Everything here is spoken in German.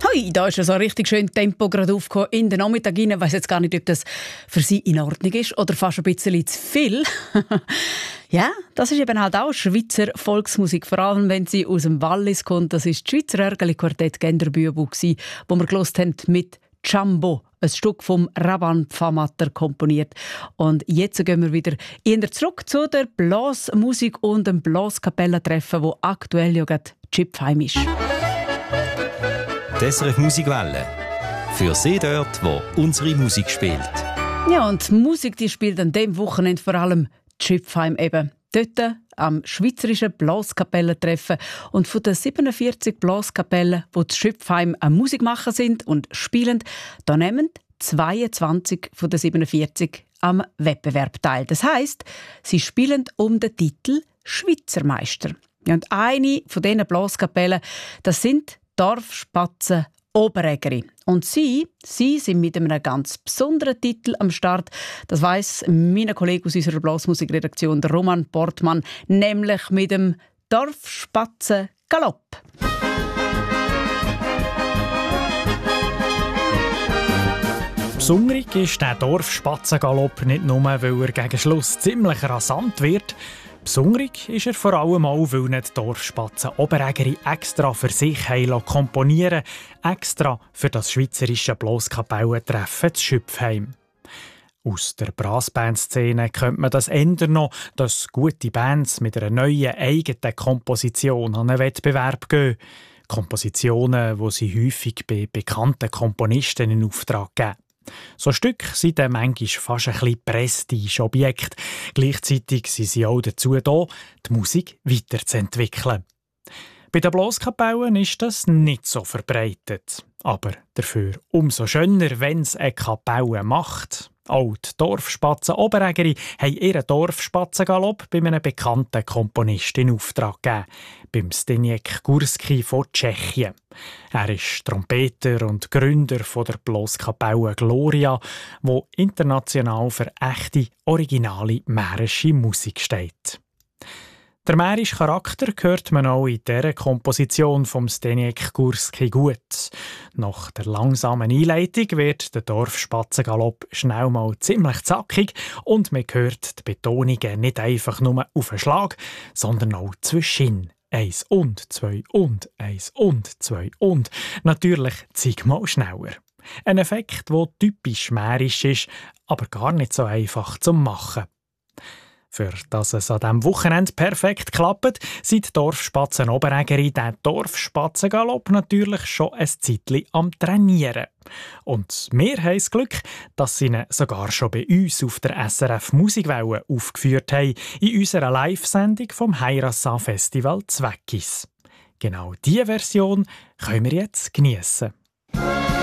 Hui, da ist ja so ein richtig schön Tempo gerade aufgekommen in den Nachmittag rein. Ich weiss jetzt gar nicht, ob das für Sie in Ordnung ist oder fast ein bisschen zu viel. Ja, das ist eben halt auch Schweizer Volksmusik, vor allem wenn sie aus dem Wallis kommt. Das ist das Schweizer Örgeli-Quartett Genderbübu, wo wir gehört haben mit Jumbo, ein Stück vom Raban Pfamatter komponiert. Und jetzt gehen wir wieder zurück zu der Blasmusik und dem Blaskapellentreffen, wo aktuell ja gerade Chipfheim ist. Die SRF Musikwelle. Für Sie dort, wo unsere Musik spielt. Ja, und die Musik die spielt an diesem Wochenende vor allem Chipfheim eben. Dort am Schweizerischen Blaskapellentreffen. Und von den 47 Blaskapellen, die zu Schöpfheim am Musik machen sind und spielen, da nehmen 22 von den 47 am Wettbewerb teil. Das heisst, sie spielen um den Titel Schweizer Meister. Ja, und eine von diesen Blaskapellen, das sind Dorfspatzen Oberägeri. Und sie sind mit einem ganz besonderen Titel am Start. Das weiss mein Kollege aus unserer Blasmusikredaktion, Roman Portmann, nämlich mit dem Dorfspatzen Galopp. Besonderig ist der Dorfspatzengalopp nicht nur, weil er gegen Schluss ziemlich rasant wird. Besonderig ist er vor allem auch, weil nicht die Dorfspatzen Oberägeri extra für sich komponieren lassen, extra für das schweizerische Blaskapellentreffen zu Schöpfheim. Aus der Brassband-Szene könnte man das ändern noch, dass gute Bands mit einer neuen eigenen Komposition an einen Wettbewerb gehen. Kompositionen, die sie häufig bei bekannten Komponisten in Auftrag geben. So Stücke sind dann manchmal fast ein bisschen Prestigeobjekt. Gleichzeitig sind sie auch dazu da, die Musik weiterzuentwickeln. Bei den Blaskapellen ist das nicht so verbreitet. Aber dafür umso schöner, wenn es eine Kapelle macht. Auch die Dorfspatzen Oberägeri haben ihren Dorfspatzengalopp bei einem bekannten Komponisten in Auftrag gegeben, beim Zdeněk Gurský von Tschechien. Er ist Trompeter und Gründer der Blaskapelle Gloria, die international für echte, originale mährische Musik steht. Der mährische Charakter hört man auch in dieser Komposition vom Zdeněk Gurský gut. Nach der langsamen Einleitung wird der Dorfspatzengalopp schnell mal ziemlich zackig und man hört die Betonungen nicht einfach nur auf den Schlag, sondern auch zwischen 1 und 2 und 1 und 2 und natürlich zigmal schneller. Ein Effekt, der typisch mährisch ist, aber gar nicht so einfach zu machen. Für dass es an diesem Wochenende perfekt klappt, sind die Dorfspatzen Oberägeri den Dorfspatzengalopp natürlich schon ein Zeitchen am Trainieren. Und wir haben das Glück, dass sie ihn sogar schon bei uns auf der SRF Musikwelle aufgeführt haben, in unserer Live-Sendung vom Heirassa Festival Zweckis. Genau diese Version können wir jetzt geniessen.